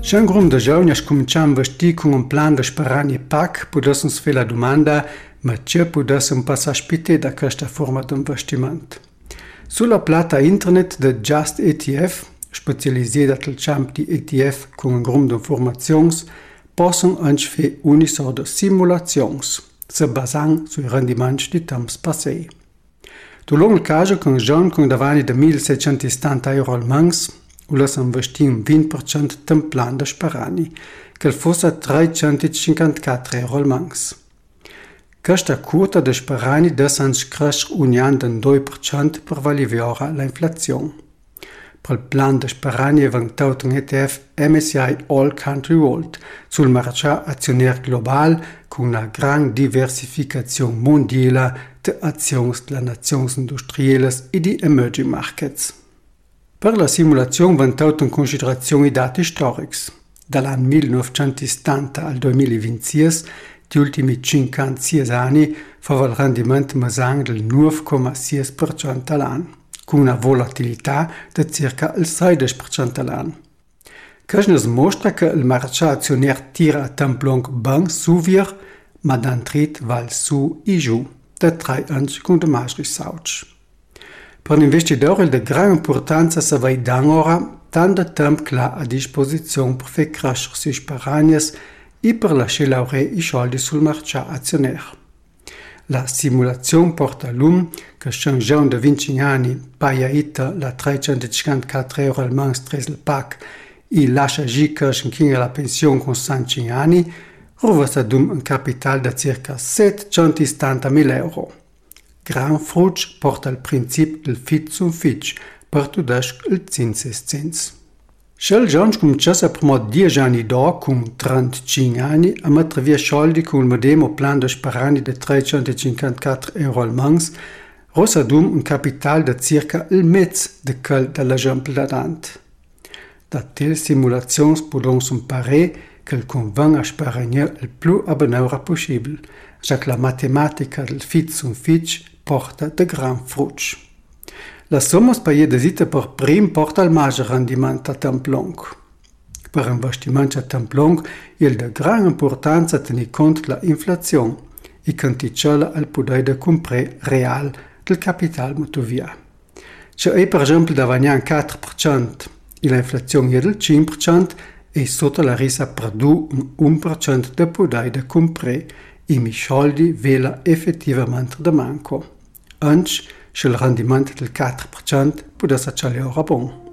Se un gruppo di giovani cominciamo a investire con un plan di sparare PAC, possiamo fare la domanda, ma c'è possiamo passare da questa forma di investimento? Sulla piattaforma internet di Just ETF, specializzata nel campo di ETF con un gruppo di informazioni, possono anche fare una sorta di simulazioni, se basano sui rendimenti di tempi passati. Tu lungo il caso con giovani con davanti di 1.670 euro al mese, ulas investir un 20% del plan di sparani, che fosse 354 euro al mese. Questa quota di sparani deve crescere un anno del 2% per valivare l'inflazione. Per il plan di sparani è vantato un ETF MSCI All Country World sul mercato azionario globale con una grande diversificazione mondiale di azioni delle nazioni industriali e di emerging markets. Per la simulazione vantato in considerazione i dati storici. Dall'anno 1970 al 2026, gli ultimi 56 anni, fa il rendimento mesang del 9,6% all'anno, con una volatilità di circa il 16% all'anno. Questo mostra che il mercato azionario tira a tempo lungo ben suvir, ma d'entrit val su e giù, da 3 anni con de maggiori sauci. Per l'investitore è di grande importanza se vai da ora tanto tempo a disposizione per fare crescere sui sparani e per lasciare lavorare i soldi sul mercato azionario. La simulazione porta a lume che se un giovane di 20 anni paga la 354 euro al mese tras il PAC e lascia giocare la pensione con 105 anni, rivesta un capitale di circa 770.000 euro. Gran frutto porta il principio del fit zum fitch, per tudesc il zins. Se il giovane cominciasse per 10 anni dopo, con 35 anni, a mettere via soldi con il medesimo plan di sparani di 354 euro al mese, rossa un capitale di circa il mezzo di quel dell'esempio davanti. Da tale simulazione possiamo imparare che il conviene a sparare il più abbonore possibile, già che la matematica del fit zum fitch porta de gran frutti. La somma spaiedesita per prim porta al maggior rendimento a tempo lungo. Per investimenti a tempo lungo è di gran importanza tenere conto dell'inflazione e quanticella al potere di comprare reale del capitale motovia. Se è per esempio da guadagnare 4% e l'inflazione è del 5%, è sotto la risa perdu un 1% del potere di comprare e mi soldi vela effettivamente da manco. Anche se il rendimento del 4% può essere bon.